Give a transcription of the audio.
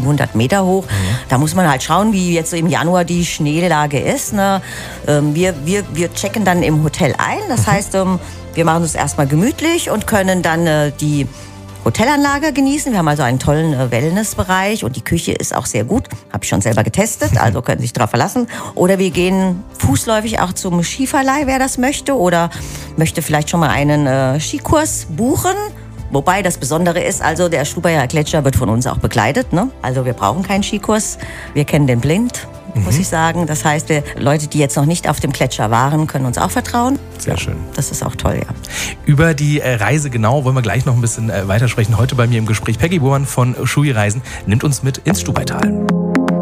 700 Meter hoch. Da muss man halt schauen, wie jetzt so im Januar die Schneelage ist. Ne? Wir checken dann im Hotel ein. Das heißt, wir machen es erstmal gemütlich und können dann die Hotelanlage genießen. Wir haben also einen tollen Wellnessbereich und die Küche ist auch sehr gut. Habe ich schon selber getestet, also können Sie sich darauf verlassen. Oder wir gehen fußläufig auch zum Skiverleih, wer das möchte. Oder möchte vielleicht schon mal einen Skikurs buchen. Wobei das Besondere ist, also der Stubaier Gletscher wird von uns auch begleitet. Ne? Also wir brauchen keinen Skikurs, wir kennen den blind, muss ich sagen. Das heißt, Leute, die jetzt noch nicht auf dem Gletscher waren, können uns auch vertrauen. Sehr schön. Das ist auch toll, ja. Über die Reise genau wollen wir gleich noch ein bisschen weitersprechen. Heute bei mir im Gespräch Peggy Bohrmann von Schuhi Reisen nimmt uns mit ins Stubaital.